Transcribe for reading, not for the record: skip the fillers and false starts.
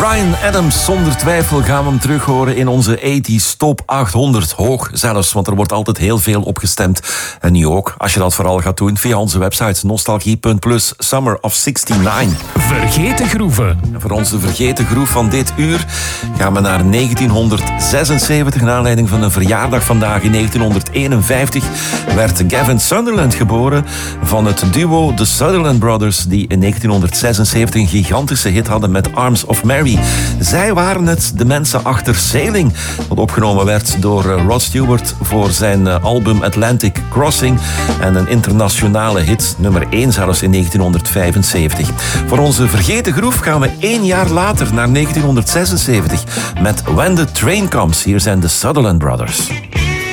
Bryan Adams, zonder twijfel gaan we hem terug horen in onze 80s Top 800. Hoog zelfs, want er wordt altijd heel veel op gestemd. En nu ook, als je dat vooral gaat doen via onze website nostalgie.plus Summer of 69. Vergeten groeven. En voor onze vergeten groef van dit uur gaan we naar 1976. In aanleiding van een verjaardag vandaag in 1951 werd Gavin Sunderland geboren van het duo The Sutherland Brothers, die in 1976 een gigantische hit hadden met Arms of Mary. Zij waren het, de mensen achter Sailing, wat opgenomen werd door Rod Stewart voor zijn album Atlantic Crossing en een internationale hit, nummer 1 zelfs in 1975. Voor onze vergeten groef gaan we 1 jaar later naar 1976 met When the Train Comes. Hier zijn de Sutherland Brothers.